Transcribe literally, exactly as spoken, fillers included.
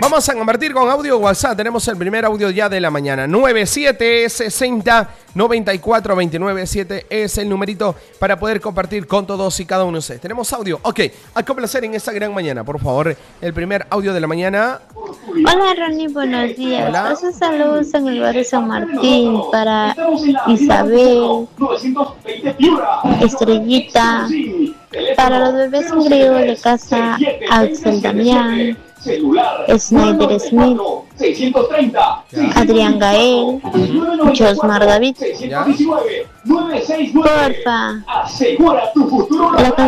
Vamos a convertir con audio WhatsApp. Tenemos el primer audio ya de la mañana. nueve siete sesenta noventa y cuatro veintinueve siete es el numerito para poder compartir con todos y cada uno de ustedes. Tenemos audio. Ok, a complacer en esta gran mañana. Por favor, el primer audio de la mañana. Hola, Ronnie, buenos días. Hola. Paso saludos en el barrio San Martín para Isabel, Estrellita, para los bebés ingresos de casa Axel Damián, Snyder Smith, Adrián Gael, Josmar David. ¿Ya? Porfa, la